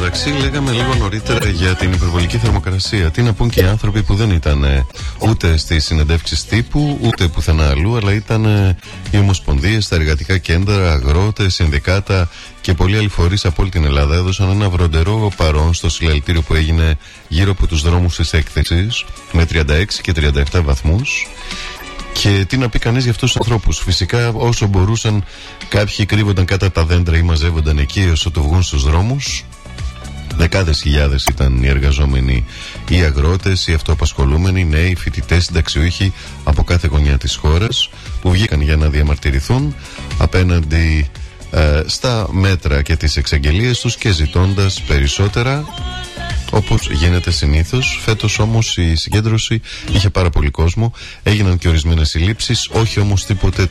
μεταξύ, λέγαμε λίγο νωρίτερα για την υπερβολική θερμοκρασία. Τι να πούν και οι άνθρωποι που δεν ήταν ούτε στις συνεντεύξεις τύπου, ούτε πουθενά αλλού, αλλά ήταν οι ομοσπονδίες, τα εργατικά κέντρα, αγρότες, συνδικάτα και πολλοί άλλοι φορείς από όλη την Ελλάδα. Έδωσαν ένα βροντερό παρόν στο συλλαλητήριο που έγινε γύρω από τους δρόμους της έκθεσης με 36 και 37 βαθμούς. Και τι να πει κανείς για αυτούς τους ανθρώπους? Φυσικά, όσο μπορούσαν, κάποιοι κρύβονταν κάτω από τα δέντρα ή μαζεύονταν εκεί όσο το βγουν στους δρόμους. Δεκάδες χιλιάδες ήταν οι εργαζόμενοι, οι αγρότες, οι αυτοαπασχολούμενοι, οι νέοι, οι φοιτητές, συνταξιούχοι από κάθε γωνιά της χώρας που βγήκαν για να διαμαρτυρηθούν απέναντι στα μέτρα και τις εξαγγελίες τους και ζητώντας περισσότερα, όπως γίνεται συνήθως. Φέτος όμως η συγκέντρωση είχε πάρα πολύ κόσμο, έγιναν και ορισμένες συλλήψεις, όχι όμως τίποτε